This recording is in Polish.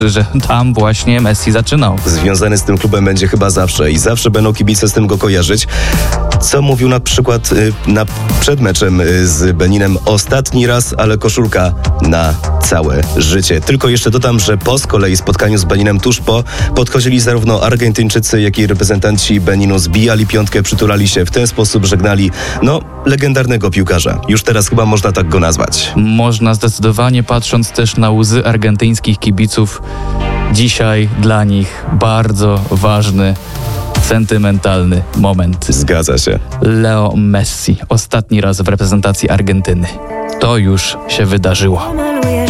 że tam właśnie Messi zaczynał. Związany z tym klubem będzie chyba zawsze i zawsze będą kibice z tym go kojarzyć. Co mówił na przykład przed meczem z Beninem? Ostatni raz, ale koszulka na całe życie. Tylko jeszcze dodam, że po z kolei spotkaniu z Beninem tuż po podchodzili zarówno Argentyńczycy, jak i reprezentanci Beninu, zbijali piątkę, przytulali się, w ten sposób żegnali, legendarnego piłkarza. Już teraz chyba można tak go nazwać. Można zdecydowanie, patrząc też na łzy argentyńskich kibiców, dzisiaj dla nich bardzo ważny, sentymentalny moment. Zgadza się. Leo Messi ostatni raz w reprezentacji Argentyny. To już się wydarzyło.